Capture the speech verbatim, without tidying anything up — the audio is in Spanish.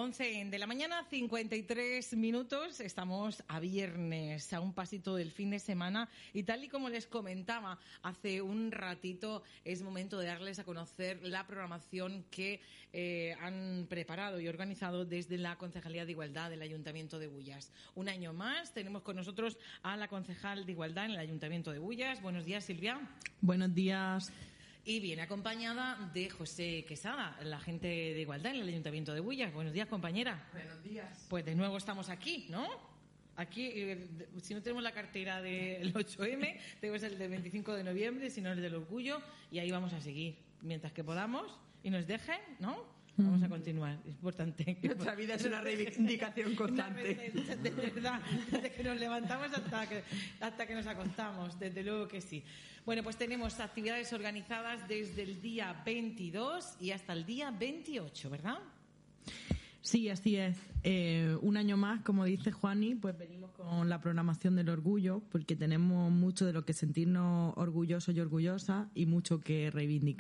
once de la mañana, cincuenta y tres minutos. Estamos a viernes, a un pasito del fin de semana. Y tal y como les comentaba hace un ratito, es momento de darles a conocer la programación que eh, han preparado y organizado desde la Concejalía de Igualdad del Ayuntamiento de Bullas. Un año más tenemos con nosotros a la concejal de Igualdad en el Ayuntamiento de Bullas. Buenos días, Silvia. Buenos días. Y viene acompañada de José Quesada, la agente de Igualdad en el Ayuntamiento de Bullas. Buenos días, compañera. Buenos días. Pues de nuevo estamos aquí, ¿no? Aquí, eh, si no tenemos la cartera del ocho eme, tenemos el del veinticinco de noviembre, si no el del orgullo, y ahí vamos a seguir mientras que podamos y nos dejen, ¿no? Vamos a continuar, es importante. Nuestra vida es una reivindicación constante. De, de, de verdad, desde que nos levantamos hasta que, hasta que nos acostamos, desde luego que sí. Bueno, pues tenemos actividades organizadas desde el día veintidós y hasta el día veintiocho, ¿verdad? Sí, así es. Eh, un año más, como dice Juani, pues venimos con la programación del orgullo, porque tenemos mucho de lo que sentirnos orgullosos y orgullosas y mucho que reivindicar.